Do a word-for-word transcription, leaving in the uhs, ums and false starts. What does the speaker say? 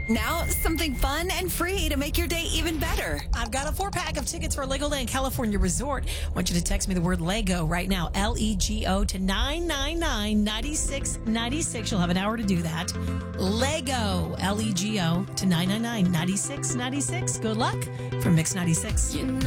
Now, something fun and free to make your day even better. I've got a four pack of tickets for Legoland California Resort. I want you to text me the word Lego right now, L E G O, to nine nine nine, nine six nine six. You'll have an hour to do that. Lego, L E G O, to nine nine nine, nine six nine six. Good luck from Mix ninety-six.